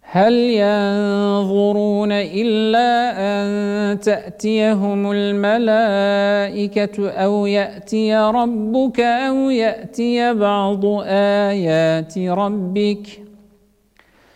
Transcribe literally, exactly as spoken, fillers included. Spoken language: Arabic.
هل ينظرون إلا أن تأتيهم الملائكة أو يأتي ربك أو يأتي بعض آيات ربك